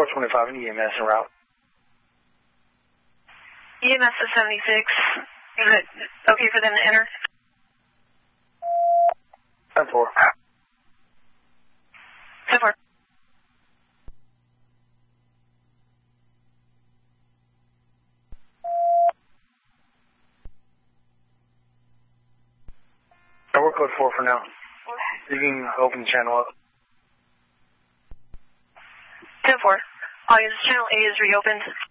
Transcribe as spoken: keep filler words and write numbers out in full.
four twenty-five in E M S en route. E M S is seventy-six. Is it okay for them to enter? ten four. ten four. I work code four for now. You can open the channel up. ten four. All units, channel A is reopened.